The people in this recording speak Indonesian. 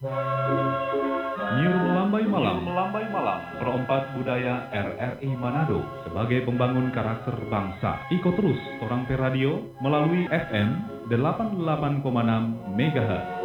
Nyur Melambai Malam, Perempat Budaya RRI Manado sebagai pembangun karakter bangsa. Ikut terus Orang Per Radio melalui FM 88,6 MHz.